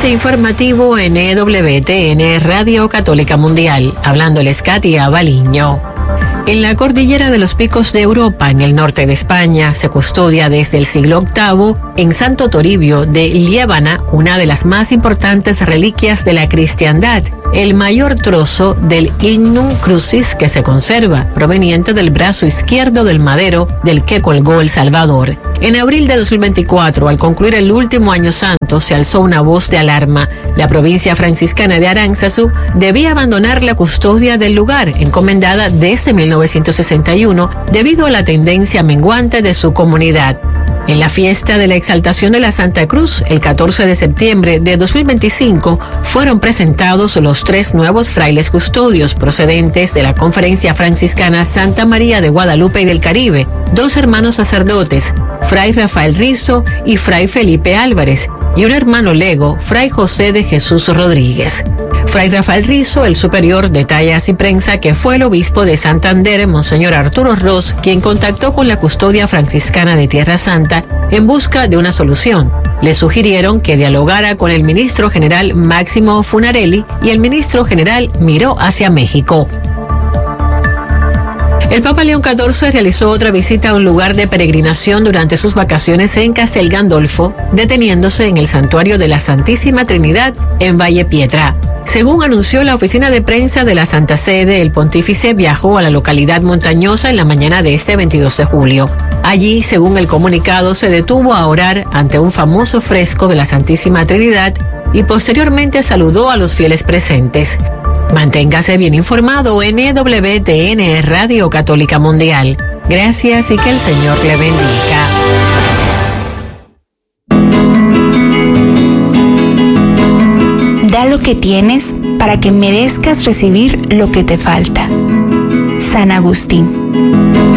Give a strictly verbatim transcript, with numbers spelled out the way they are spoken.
Avance informativo en E W T N Radio Católica Mundial. Hablándoles Katia Baliño. En la cordillera de los Picos de Europa, en el norte de España, se custodia desde el siglo octavo en Santo Toribio de Liébana una de las más importantes reliquias de la cristiandad, el mayor trozo del Ignum Crucis que se conserva, proveniente del brazo izquierdo del madero del que colgó el Salvador. En abril de dos mil veinticuatro, al concluir el último año santo, se alzó una voz de alarma. La provincia franciscana de Aránzazu debía abandonar la custodia del lugar, encomendada desde mil novecientos sesenta y uno, debido a la tendencia menguante de su comunidad. En la fiesta de la exaltación de la Santa Cruz, el catorce de septiembre de dos mil veinticinco, fueron presentados los tres nuevos frailes custodios procedentes de la Conferencia Franciscana Santa María de Guadalupe y del Caribe, dos hermanos sacerdotes, Fray Rafael Rizo y Fray Felipe Álvarez, y un hermano lego, Fray José de Jesús Rodríguez. Fray Rafael Rizo, el superior, detalla así prensa que fue el obispo de Santander, Monseñor Arturo Ros, quien contactó con la custodia franciscana de Tierra Santa en busca de una solución. Le sugirieron que dialogara con el ministro general Máximo Funarelli y el ministro general miró hacia México. El Papa León catorce realizó otra visita a un lugar de peregrinación durante sus vacaciones en Castel Gandolfo, deteniéndose en el santuario de la Santísima Trinidad en Valle Pietra. Según anunció la oficina de prensa de la Santa Sede, el pontífice viajó a la localidad montañosa en la mañana de este veintidós de julio. Allí, según el comunicado, se detuvo a orar ante un famoso fresco de la Santísima Trinidad y posteriormente saludó a los fieles presentes. Manténgase bien informado en E W T N Radio Católica Mundial. Gracias y que el Señor le bendiga. Da lo que tienes para que merezcas recibir lo que te falta. San Agustín.